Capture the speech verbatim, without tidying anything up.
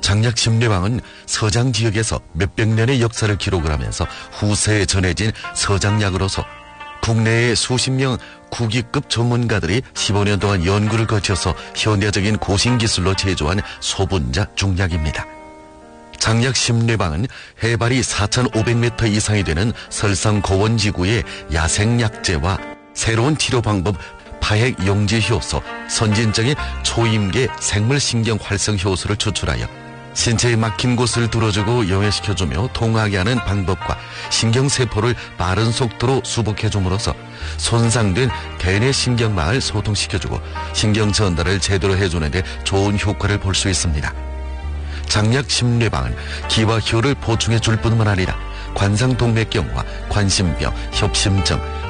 장약 심리방은 서장 지역에서 몇백 년의 역사를 기록을 하면서 후세에 전해진 서장약으로서 국내의 수십 명 국위급 전문가들이 십오 년 동안 연구를 거쳐서 현대적인 고신기술로 제조한 소분자 중약입니다. 장약 심리방은 해발이 사천오백 미터 이상이 되는 설상 고원지구의 야생약재와 새로운 치료 방법 파핵 용지 효소, 선진적인 초임계 생물신경 활성 효소를 추출하여 신체에 막힌 곳을 뚫어주고 영해시켜주며 통하게 하는 방법과 신경세포를 빠른 속도로 수복해줌으로써 손상된 대뇌 신경망을 소통시켜주고 신경 전달을 제대로 해주는 데 좋은 효과를 볼 수 있습니다. 장약 심리방은 기와 혈을 보충해 줄 뿐만 아니라 관상동맥경화, 관심병, 협심증,